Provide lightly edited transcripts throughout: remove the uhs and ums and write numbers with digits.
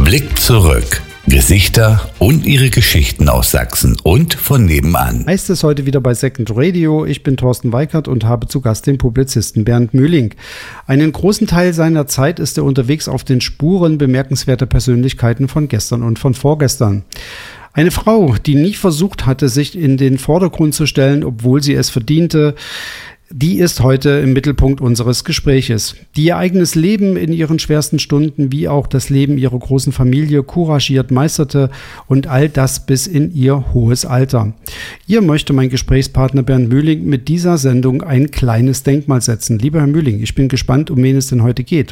Blick zurück. Gesichter und ihre Geschichten aus Sachsen und von nebenan. Heißt es heute wieder bei Second Radio. Ich bin Thorsten Weikert und habe zu Gast den Publizisten Bernd Mühling. Einen großen Teil seiner Zeit ist er unterwegs auf den Spuren bemerkenswerter Persönlichkeiten von gestern und von vorgestern. Eine Frau, die nie versucht hatte, sich in den Vordergrund zu stellen, obwohl sie es verdiente, die ist heute im Mittelpunkt unseres Gespräches. Die ihr eigenes Leben in ihren schwersten Stunden wie auch das Leben ihrer großen Familie couragiert meisterte und all das bis in ihr hohes Alter. Ihr möchte mein Gesprächspartner Bernd Mühling mit dieser Sendung ein kleines Denkmal setzen. Lieber Herr Mühling, ich bin gespannt, um wen es denn heute geht.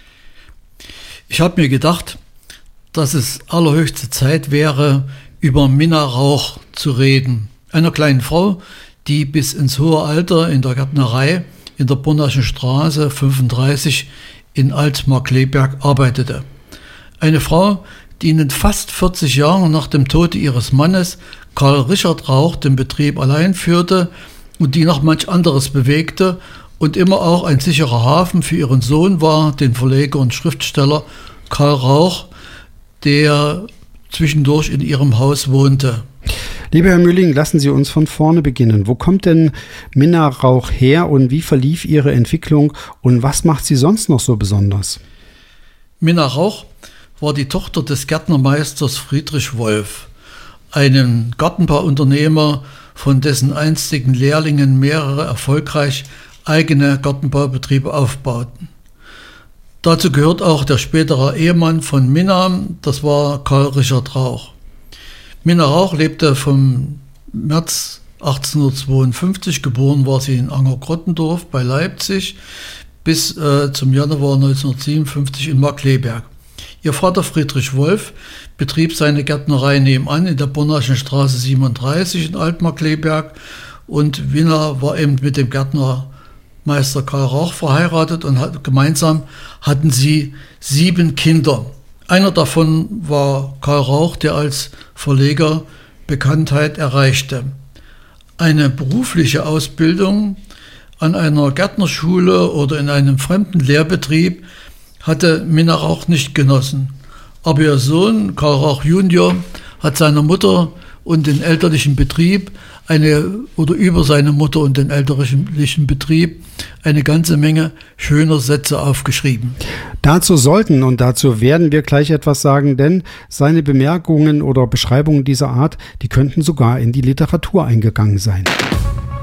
Ich habe mir gedacht, dass es allerhöchste Zeit wäre, über Minna Rauch zu reden. Einer kleinen Frau, die bis ins hohe Alter in der Gärtnerei in der Bornaschen Straße 35 in Altmark-Kleberg arbeitete. Eine Frau, die in den fast 40 Jahren nach dem Tode ihres Mannes Karl Richard Rauch den Betrieb allein führte und die noch manch anderes bewegte und immer auch ein sicherer Hafen für ihren Sohn war, den Verleger und Schriftsteller Karl Rauch, der zwischendurch in ihrem Haus wohnte. Lieber Herr Mühling, lassen Sie uns von vorne beginnen. Wo kommt denn Minna Rauch her und wie verlief ihre Entwicklung und was macht sie sonst noch so besonders? Minna Rauch war die Tochter des Gärtnermeisters Friedrich Wolf, einem Gartenbauunternehmer, von dessen einstigen Lehrlingen mehrere erfolgreich eigene Gartenbaubetriebe aufbauten. Dazu gehört auch der spätere Ehemann von Minna, das war Karl Richard Rauch. Minna Rauch lebte vom März 1852, geboren war sie in Anger-Grottendorf bei Leipzig, bis zum Januar 1957 in Markkleeberg. Ihr Vater Friedrich Wolf betrieb seine Gärtnerei nebenan in der Bornaschen Straße 37 in Altmark-Kleeberg und Minna war eben mit dem Gärtnermeister Karl Rauch verheiratet und gemeinsam hatten sie 7 Kinder. Einer davon war Karl Rauch, der als Verleger Bekanntheit erreichte. Eine berufliche Ausbildung an einer Gärtnerschule oder in einem fremden Lehrbetrieb hatte Minna Rauch nicht genossen. Aber ihr Sohn Karl Rauch Junior hat seiner Mutter und den elterlichen Betrieb über seine Mutter und den elterlichen Betrieb eine ganze Menge schöner Sätze aufgeschrieben. Dazu sollten und dazu werden wir gleich etwas sagen, denn seine Bemerkungen oder Beschreibungen dieser Art, die könnten sogar in die Literatur eingegangen sein.